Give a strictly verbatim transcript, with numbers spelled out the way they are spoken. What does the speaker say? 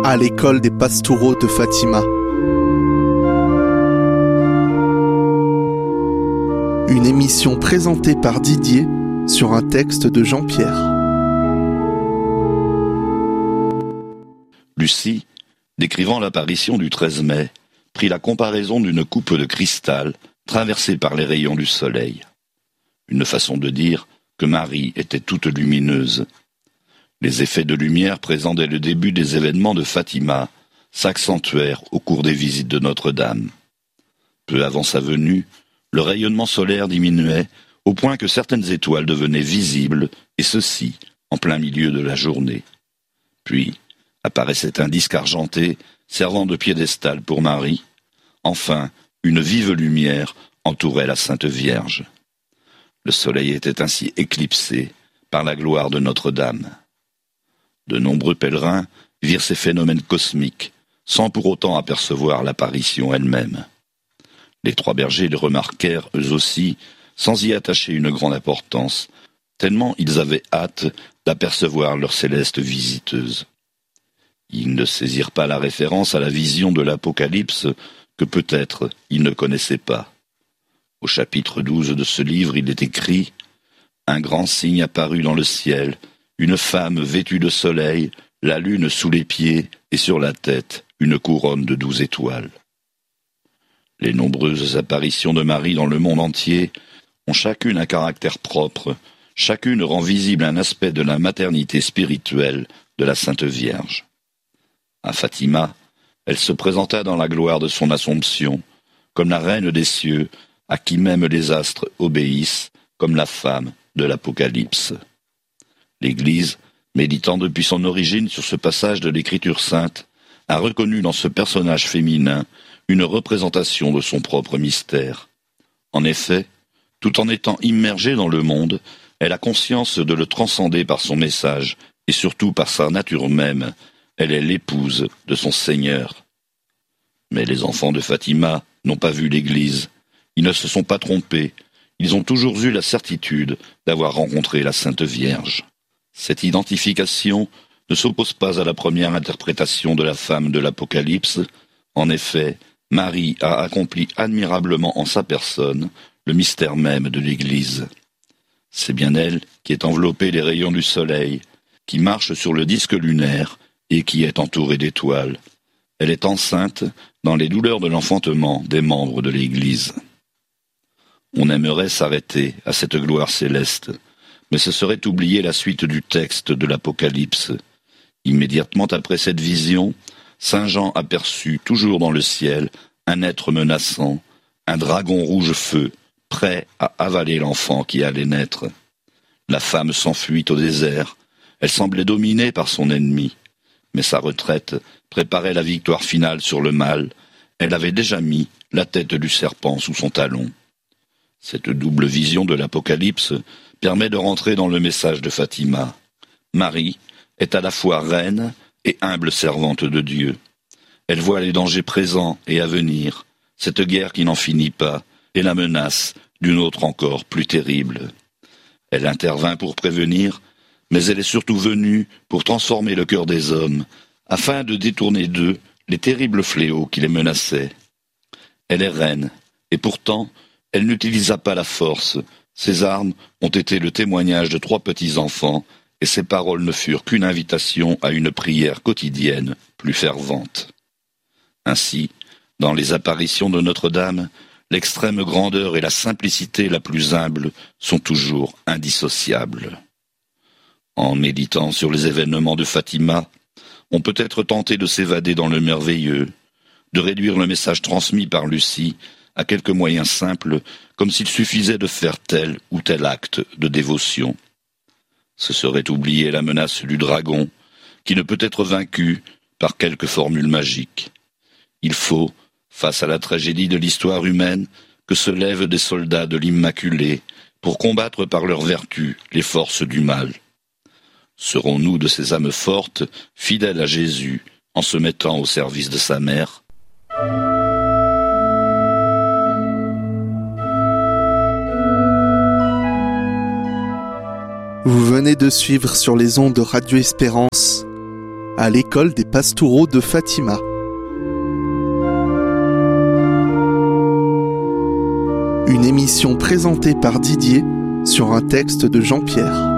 à l'école des Pastoureaux de Fatima. Une émission présentée par Didier sur un texte de Jean-Pierre. Lucie, décrivant l'apparition du treize mai, prit la comparaison d'une coupe de cristal traversée par les rayons du soleil. Une façon de dire que Marie était toute lumineuse. Les effets de lumière présents dès le début des événements de Fatima s'accentuèrent au cours des visites de Notre-Dame. Peu avant sa venue, le rayonnement solaire diminuait au point que certaines étoiles devenaient visibles, et ceci en plein milieu de la journée. Puis apparaissait un disque argenté servant de piédestal pour Marie. Enfin, une vive lumière entourait la Sainte Vierge. Le soleil était ainsi éclipsé par la gloire de Notre-Dame. De nombreux pèlerins virent ces phénomènes cosmiques, sans pour autant apercevoir l'apparition elle-même. Les trois bergers les remarquèrent eux aussi, sans y attacher une grande importance, tellement ils avaient hâte d'apercevoir leur céleste visiteuse. Ils ne saisirent pas la référence à la vision de l'Apocalypse que peut-être ils ne connaissaient pas. Au chapitre douze de ce livre, il est écrit « Un grand signe apparut dans le ciel, une femme vêtue de soleil, la lune sous les pieds et sur la tête une couronne de douze étoiles. » Les nombreuses apparitions de Marie dans le monde entier ont chacune un caractère propre, chacune rend visible un aspect de la maternité spirituelle de la Sainte Vierge. À Fatima, elle se présenta dans la gloire de son Assomption, comme la reine des cieux, à qui même les astres obéissent, comme la femme de l'Apocalypse. L'Église, méditant depuis son origine sur ce passage de l'Écriture sainte, a reconnu dans ce personnage féminin une représentation de son propre mystère. En effet, tout en étant immergée dans le monde, elle a conscience de le transcender par son message, et surtout par sa nature même. Elle est l'épouse de son Seigneur. Mais les enfants de Fatima n'ont pas vu l'Église. Ils ne se sont pas trompés. Ils ont toujours eu la certitude d'avoir rencontré la Sainte Vierge. Cette identification ne s'oppose pas à la première interprétation de la femme de l'Apocalypse. En effet, Marie a accompli admirablement en sa personne le mystère même de l'Église. C'est bien elle qui est enveloppée des rayons du soleil, qui marche sur le disque lunaire et qui est entourée d'étoiles. Elle est enceinte dans les douleurs de l'enfantement des membres de l'Église. On aimerait s'arrêter à cette gloire céleste, mais ce serait oublier la suite du texte de l'Apocalypse. Immédiatement après cette vision, Saint Jean aperçut toujours dans le ciel un être menaçant, un dragon rouge feu, prêt à avaler l'enfant qui allait naître. La femme s'enfuit au désert, elle semblait dominée par son ennemi. Mais sa retraite préparait la victoire finale sur le mal. Elle avait déjà mis la tête du serpent sous son talon. Cette double vision de l'Apocalypse permet de rentrer dans le message de Fatima. Marie est à la fois reine et humble servante de Dieu. Elle voit les dangers présents et à venir, cette guerre qui n'en finit pas, et la menace d'une autre encore plus terrible. Elle intervint pour prévenir, mais elle est surtout venue pour transformer le cœur des hommes, afin de détourner d'eux les terribles fléaux qui les menaçaient. Elle est reine, et pourtant, elle n'utilisa pas la force. Ses armes ont été le témoignage de trois petits-enfants, et ses paroles ne furent qu'une invitation à une prière quotidienne plus fervente. Ainsi, dans les apparitions de Notre-Dame, l'extrême grandeur et la simplicité la plus humble sont toujours indissociables. En méditant sur les événements de Fatima, on peut être tenté de s'évader dans le merveilleux, de réduire le message transmis par Lucie à quelques moyens simples, comme s'il suffisait de faire tel ou tel acte de dévotion. Ce serait oublier la menace du dragon, qui ne peut être vaincu par quelques formules magiques. Il faut, face à la tragédie de l'histoire humaine, que se lèvent des soldats de l'Immaculée pour combattre par leur vertu les forces du mal. Serons-nous de ces âmes fortes, fidèles à Jésus, en se mettant au service de sa mère ? Vous venez de suivre sur les ondes de Radio Espérance à l'école des pastoraux de Fatima. Une émission présentée par Didier sur un texte de Jean-Pierre.